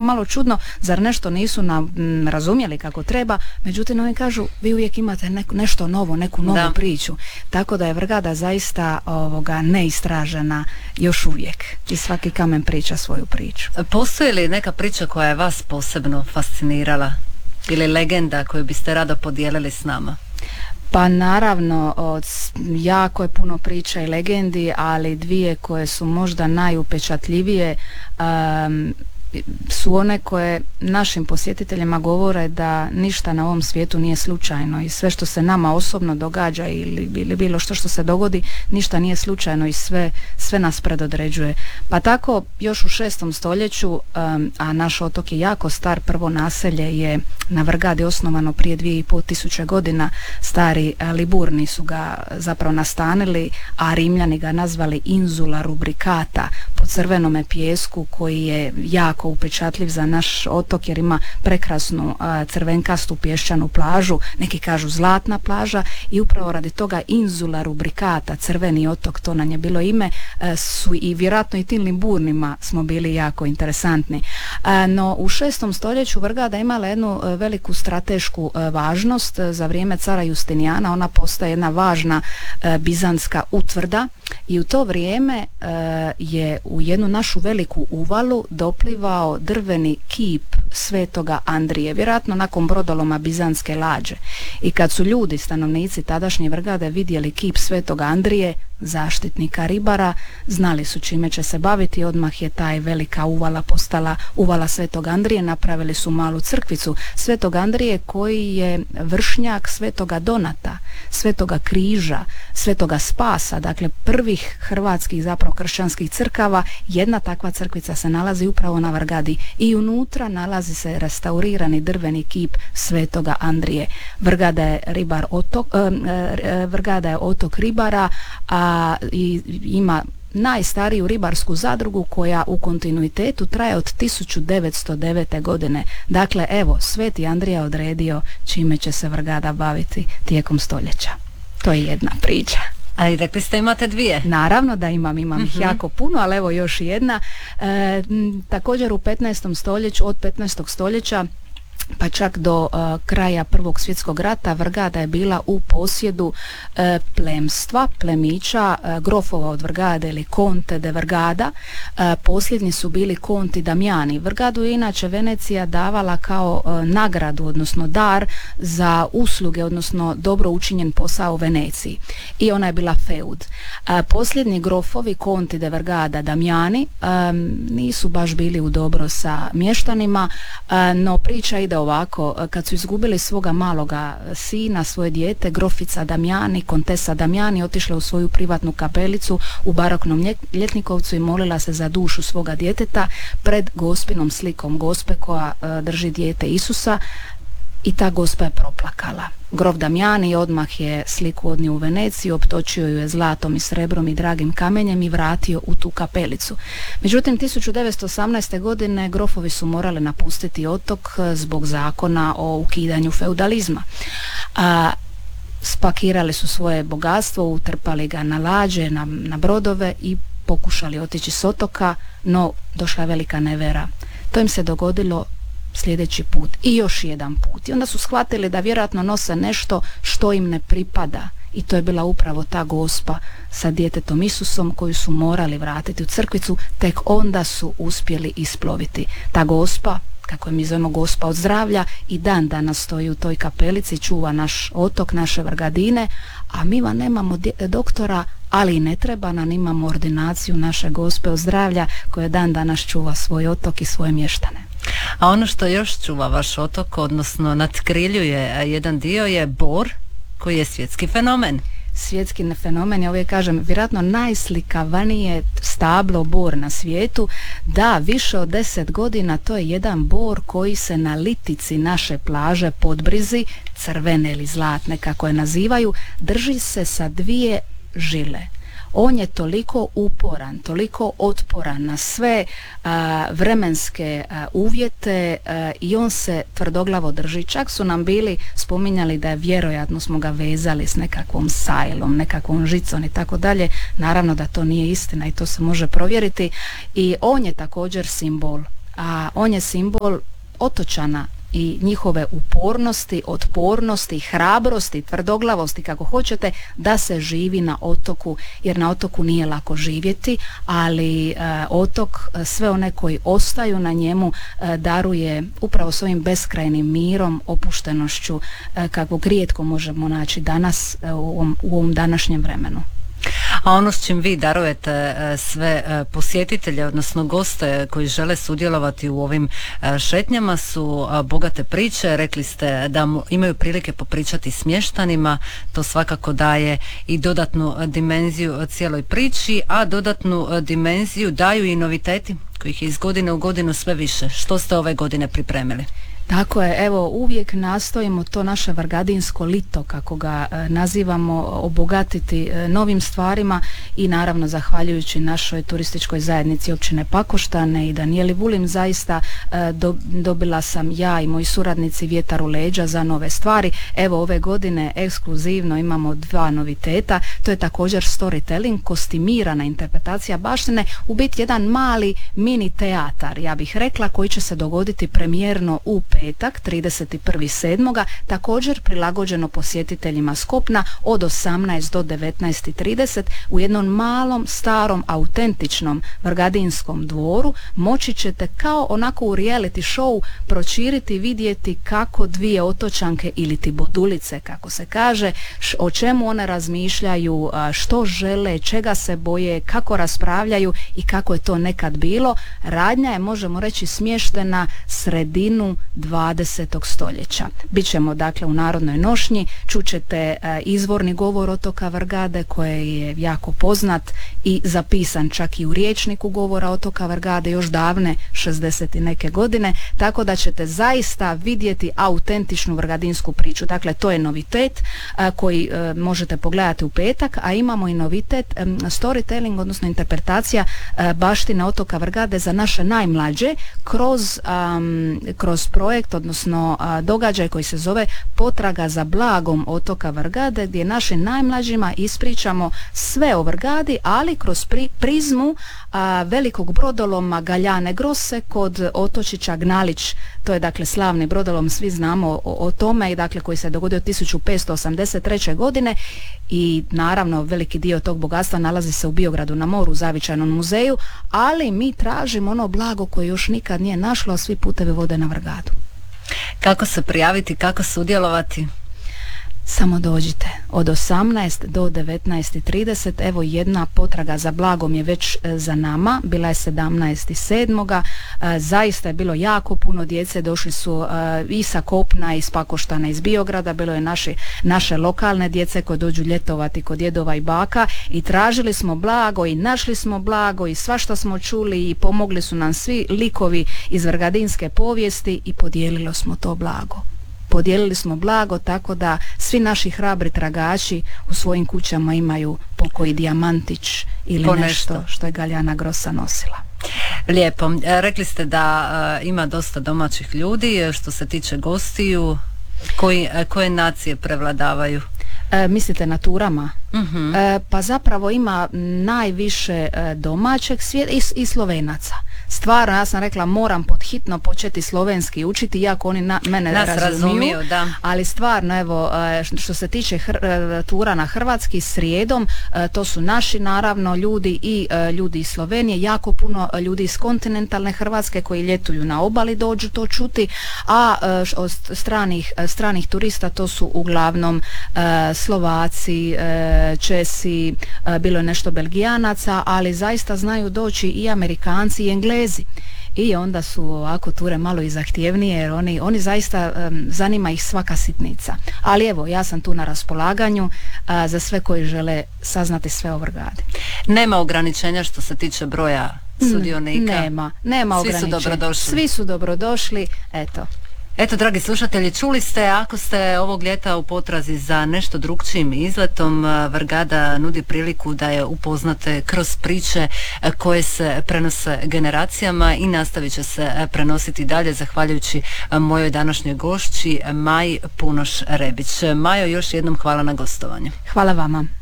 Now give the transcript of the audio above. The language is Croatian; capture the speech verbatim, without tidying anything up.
malo čudno, zar nešto nisu na, m, razumjeli kako treba, međutim oni kažu vi uvijek imate neko, nešto novo, neku novu da. priču, tako da je Vrgada zaista ovoga neistražena još uvijek i svaki kamen priča svoju priču. Postoji li neka priča koja je vas posebno fascinirala ili legenda koju biste rado podijelili s nama? Pa naravno, od, jako je puno priča i legendi, ali dvije koje su možda najupečatljivije um, su one koje našim posjetiteljima govore da ništa na ovom svijetu nije slučajno i sve što se nama osobno događa ili, ili bilo što što se dogodi, ništa nije slučajno i sve, sve nas predodređuje. Pa tako još u šestom stoljeću, um, a naš otok je jako star, prvo naselje je na Vrgadi osnovano prije dvije i pol tisuće godina, stari uh, Liburni su ga zapravo nastanili, a Rimljani ga nazvali Insula rubricata, po crvenome pijesku koji je jako upečatljiv za naš otok jer ima prekrasnu a, crvenkastu pješčanu plažu, neki kažu zlatna plaža, i upravo radi toga Insula rubricata, crveni otok, to nam je bilo ime, a, su i vjerojatno i tim Liburnima smo bili jako interesantni. A, no u šestom stoljeću Vrgada imala jednu a, veliku stratešku a, važnost. Za vrijeme cara Justinijana ona postaje jedna važna a, bizantska utvrda i u to vrijeme a, je u jednu našu veliku uvalu doplivao drveni kip svetoga Andrije, vjerojatno nakon brodoloma bizantske lađe. I kad su ljudi, stanovnici tadašnje Vrgade, vidjeli kip svetoga Andrije, zaštitnika ribara, znali su čime će se baviti, odmah je taj velika uvala postala uvala Svetog Andrije, napravili su malu crkvicu Svetog Andrije koji je vršnjak Svetoga Donata, Svetoga Križa, Svetoga Spasa, dakle prvih hrvatskih zapravo kršćanskih crkava. Jedna takva crkvica se nalazi upravo na Vrgadi i unutra nalazi se restaurirani drveni kip Svetoga Andrije. Vrgada je ribar otok, eh, eh, Vrgada je otok ribara, a i ima najstariju ribarsku zadrugu koja u kontinuitetu traje od tisuću devetsto devete. godine. Dakle, evo, Sveti Andrija odredio čime će se Vrgada baviti tijekom stoljeća. To je jedna priča. A i rekli ste imate dvije. Naravno da imam, imam ih uh-huh. jako puno, ali evo još jedna. E, m, također u petnaestom stoljeću, od petnaestog stoljeća pa čak do uh, kraja Prvog svjetskog rata Vrgada je bila u posjedu uh, plemstva, plemića, uh, grofova od Vrgade ili Conte de Vrgada. Uh, posljednji su bili Conti Damjani. Vrgadu je inače Venecija davala kao uh, nagradu, odnosno dar za usluge, odnosno dobro učinjen posao u Veneciji. I ona je bila feud. Uh, posljednji grofovi Conti de Vrgada Damjani um, nisu baš bili u dobro sa mještanima, uh, no priča ide ovako. Kad su izgubili svoga maloga sina, svoje dijete, grofica Damjani, kontesa Damjani, otišla u svoju privatnu kapelicu u baroknom Ljetnikovcu i molila se za dušu svoga djeteta pred gospinom slikom Gospe koja uh, drži dijete Isusa, i ta Gospa je proplakala. Grof Damjani odmah je sliku odnio u Veneciju, optočio ju je zlatom i srebrom i dragim kamenjem i vratio u tu kapelicu. Međutim, tisuću devetsto osamnaeste. godine grofovi su morali napustiti otok zbog zakona o ukidanju feudalizma. A, spakirali su svoje bogatstvo, utrpali ga na lađe, na, na brodove i pokušali otići s otoka, no došla je velika nevera. To im se dogodilo sljedeći put i još jedan put. I onda su shvatili da vjerojatno nose nešto što im ne pripada. I to je bila upravo ta Gospa sa djetetom Isusom koju su morali vratiti u crkvicu, tek onda su uspjeli isploviti. Ta Gospa, kako je mi zovemo Gospa od zdravlja, i dan danas stoji u toj kapelici, čuva naš otok, naše Vrgadine, a mi vam nemamo dje- doktora, ali i ne treba nam, imamo ordinaciju naše Gospe od zdravlja koja dan danas čuva svoj otok i svoje mještane. A ono što još čuva vaš otok, odnosno natkriljuje jedan dio, je bor koji je svjetski fenomen. Svjetski fenomen, ja uvijek kažem, vjerojatno najslikavanije stablo bor na svijetu. Da, više od deset godina to je jedan bor koji se na litici naše plaže Podbrizi, crvene ili zlatne kako je nazivaju, drži se sa dvije žile. On je toliko uporan, toliko otporan na sve a, vremenske a, uvjete a, i on se tvrdoglavo drži. Čak su nam bili spominjali da je vjerojatno smo ga vezali s nekakvom sajlom, nekakvom žicom i tako dalje. Naravno da to nije istina i to se može provjeriti. I on je također simbol a on je simbol otočana i njihove upornosti, otpornosti, hrabrosti, tvrdoglavosti, kako hoćete, da se živi na otoku, jer na otoku nije lako živjeti, ali e, otok, sve one koji ostaju na njemu, e, daruje upravo svojim beskrajnim mirom, opuštenošću, e, kakvog rijetko možemo naći danas e, u, ovom, u ovom današnjem vremenu. A ono s čim vi darujete sve posjetitelje, odnosno goste koji žele sudjelovati u ovim šetnjama, su bogate priče. Rekli ste da imaju prilike popričati s mještanima, to svakako daje i dodatnu dimenziju cijeloj priči, a dodatnu dimenziju daju i noviteti kojih je iz godine u godinu sve više. Što ste ove godine pripremili? Tako je, evo uvijek nastojimo to naše Vrgadinsko lito, kako ga e, nazivamo, obogatiti e, novim stvarima i naravno zahvaljujući našoj turističkoj zajednici općine Pakoštane i Danijeli Vulin, zaista e, do, dobila sam ja i moji suradnici vjetar u leđa za nove stvari. Evo ove godine ekskluzivno imamo dva noviteta, to je također storytelling, kostimirana interpretacija baštine, u biti jedan mali mini teatar, ja bih rekla, koji će se dogoditi premijerno u petak trideset prvog sedmog također prilagođeno posjetiteljima s kopna od osamnaest do devetnaest i trideset u jednom malom, starom, autentičnom Vrgadinskom dvoru. Moći ćete kao onako u reality show pročiriti i vidjeti kako dvije otočanke ili ti bodulice, kako se kaže, o čemu one razmišljaju, što žele, čega se boje, kako raspravljaju i kako je to nekad bilo. Radnja je, možemo reći, smještena sredinu dvadesetog stoljeća. Bićemo dakle u Narodnoj nošnji, čućete e, izvorni govor otoka Vrgade koji je jako poznat i zapisan čak i u rječniku govora otoka Vrgade još davne šezdeset i neke godine, tako da ćete zaista vidjeti autentičnu vrgadinsku priču. Dakle, to je novitet a, koji a, možete pogledati u petak, a imamo i novitet a, storytelling, odnosno interpretacija a, baštine otoka Vrgade za naše najmlađe kroz, a, kroz projekt, odnosno a, događaj koji se zove Potraga za blagom otoka Vrgade, gdje našim najmlađima ispričamo sve o Vrgadi, ali kroz pri, prizmu a, velikog brodoloma Galjane Grosse kod otočića Gnalić. To je dakle slavni brodolom, svi znamo o, o tome, i dakle koji se dogodio tisuću petsto osamdeset treće godine, i naravno veliki dio tog bogatstva nalazi se u Biogradu na moru, u zavičajnom muzeju, ali mi tražimo ono blago koje još nikad nije našlo, a svi putevi vode na Vrgadu. Kako se prijaviti, kako sudjelovati? Samo dođite od osamnaest do devetnaest i trideset. Evo, jedna potraga za blagom je već e, za nama, bila je sedamnaest sedmog E, zaista je bilo jako puno djece, došli su e, i sa kopna, iz Pakoštana, iz Biograda, bilo je naši, naše lokalne djece koje dođu ljetovati kod djedova i baka, i tražili smo blago i našli smo blago i svašta smo čuli i pomogli su nam svi likovi iz vrgadinske povijesti i podijelilo smo to blago. Podijelili smo blago tako da svi naši hrabri tragači u svojim kućama imaju pokoji dijamantić ili po nešto, nešto što je Galjana Grossa nosila. Lijepo. E, rekli ste da e, ima dosta domaćih ljudi. Što se tiče gostiju, koji, e, koje nacije prevladavaju? E, mislite na turama? Uh-huh. E, pa zapravo ima najviše e, domaćeg svijeta i, i Slovenaca. Stvarno, ja sam rekla, moram pod hitno početi slovenski učiti, iako oni na, mene Nas razumiju, razumiju, da. Ali stvarno, evo, što se tiče hr, tura na hrvatski srijedom, to su naši naravno ljudi i ljudi iz Slovenije, jako puno ljudi iz kontinentalne Hrvatske koji ljetuju na obali dođu to čuti, a od stranih, stranih turista to su uglavnom Slovaci, Česi, bilo je nešto Belgijanaca, ali zaista znaju doći i Amerikanci i Englezi. I onda su ovako ture malo i zahtjevnije, jer oni, oni zaista um, zanima ih svaka sitnica. Ali evo, ja sam tu na raspolaganju uh, za sve koji žele saznati sve o Vrgadi. Nema ograničenja što se tiče broja sudionika? Nema, nema Svi ograničenja. su dobrodošli. Svi su dobrodošli, eto. Eto, dragi slušatelji, čuli ste, ako ste ovog ljeta u potrazi za nešto drukčijim izletom, Vrgada nudi priliku da je upoznate kroz priče koje se prenose generacijama i nastavit će se prenositi dalje zahvaljujući mojoj današnjoj gošći Maji Punoš Rebić. Majo, još jednom hvala na gostovanju. Hvala vama.